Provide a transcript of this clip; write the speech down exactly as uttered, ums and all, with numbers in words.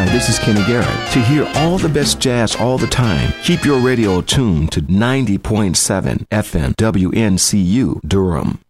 this is Kenny Garrett. To hear all the best jazz all the time, keep your radio tuned to ninety point seven F M W N C U Durham.